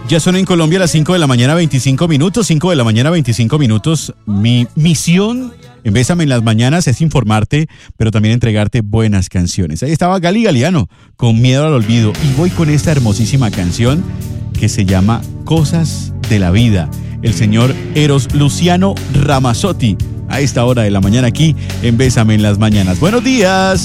Ya son en Colombia las 5 de la mañana 25 minutos, 5 de la mañana 25 minutos. Mi misión en Bésame en las Mañanas es informarte, pero también entregarte buenas canciones. Ahí estaba Gali Galiano, con Miedo al Olvido. Y voy con esta hermosísima canción que se llama Cosas de la Vida. El señor Eros Luciano Ramazzotti, a esta hora de la mañana aquí en Bésame en las Mañanas. ¡Buenos días!